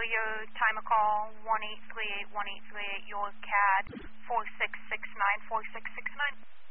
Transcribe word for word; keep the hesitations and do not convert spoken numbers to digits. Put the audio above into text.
your time of call, one eight three eight, one eight three eight, your C A D, four six six nine, four six six nine.